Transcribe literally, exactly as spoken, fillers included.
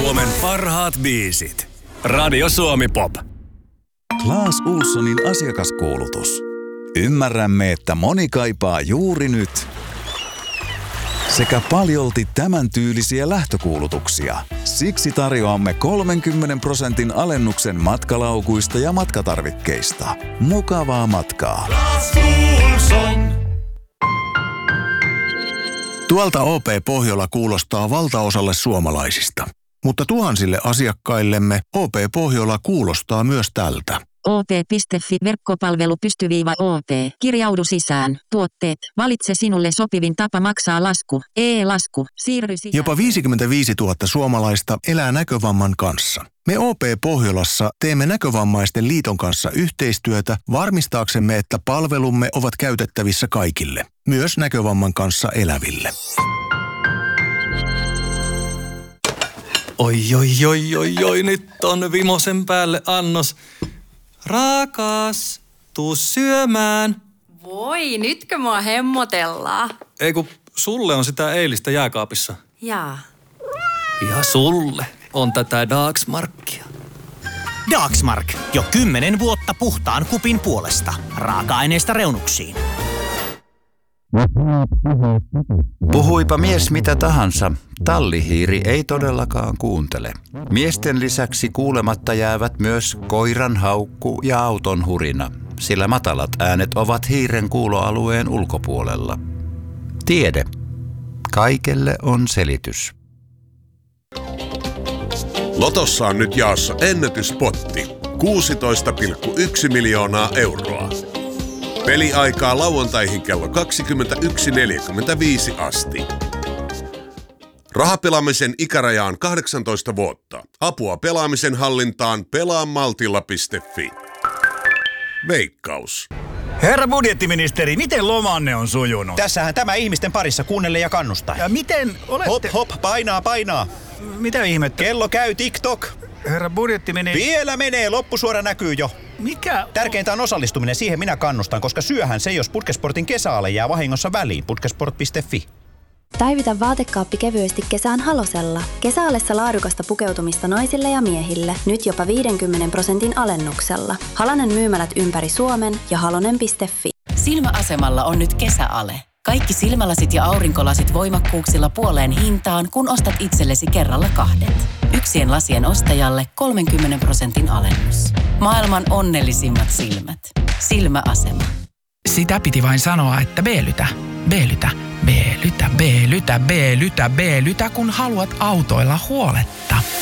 Suomen parhaat biisit. Radio Suomi Pop. Claes Ohlsonin asiakaskuulutus. Ymmärrämme, että moni kaipaa juuri nyt sekä paljolti tämän tyylisiä lähtökuulutuksia. Siksi tarjoamme kolmenkymmenen prosentin alennuksen matkalaukuista ja matkatarvikkeista. Mukavaa matkaa. Claes Ohlson. Tuolta O P Pohjola kuulostaa valtaosalle suomalaisista. Mutta tuhansille asiakkaillemme O P Pohjola kuulostaa myös tältä. O P piste fi verkkopalvelu pystyviiva O P. Kirjaudu sisään. Tuotteet. Valitse sinulle sopivin tapa maksaa lasku. E-lasku. Siirry sisään. Jopa viisikymmentäviisituhatta suomalaista elää näkövamman kanssa. Me O P Pohjolassa teemme Näkövammaisten liiton kanssa yhteistyötä varmistaaksemme, että palvelumme ovat käytettävissä kaikille, myös näkövamman kanssa eläville. Oi, oi, oi, oi, oi, nyt on vimosen päälle annos. Rakas, tuu syömään. Voi, nytkö mua hemmotellaan? Ei kun sulle on sitä eilistä jääkaapissa. Jaa. Ja sulle on tätä Dagsmarkia. Dagsmark. Jo kymmenen vuotta puhtaan kupin puolesta. Raaka-aineista reunuksiin. Puhuipa mies mitä tahansa, tallihiiri ei todellakaan kuuntele. Miesten lisäksi kuulematta jäävät myös koiran haukku ja auton hurina, sillä matalat äänet ovat hiiren kuuloalueen ulkopuolella. Tiede. Kaikelle on selitys. Lotossa on nyt jaossa ennätyspotti. kuusitoista pilkku yksi miljoonaa euroa. Peliaikaa lauantaihin kello kaksikymmentäyksi neljäkymmentäviisi asti. Rahapelaamisen ikäraja on kahdeksantoista vuotta. Apua pelaamisen hallintaan pelaamaltilla piste fi. Veikkaus. Herra budjettiministeri, miten lomanne on sujunut? Tässähän tämä ihmisten parissa kuunnelle ja kannustaa. Ja miten olette... Hop, hop, painaa, painaa. Mitä ihmettä? Kello käy TikTok. Herra budjettiministeri... Vielä menee, loppusuora näkyy jo. Mikä? Tärkeintä on osallistuminen, siihen minä kannustan, koska syöhän se, jos Putkesportin kesäale jää vahingossa väliin. Putkesport piste fi. Päivitä vaatekaappi kevyesti kesään Halosella. Kesäalessa laadukasta pukeutumista naisille ja miehille. Nyt jopa viidenkymmenen prosentin alennuksella. Halonen myymälät ympäri Suomen ja halonen piste fi. Silmäasemalla on nyt kesäale. Kaikki silmälasit ja aurinkolasit voimakkuuksilla puoleen hintaan, kun ostat itsellesi kerralla kahdet. Yksien lasien ostajalle kolmenkymmenen prosentin alennus. Maailman onnellisimmat silmät. Silmäasema. Sitä piti vain sanoa, että B-lytä, B-lytä, B-lytä, B-lytä, B-lytä, B-lytä, kun haluat autoilla huoletta.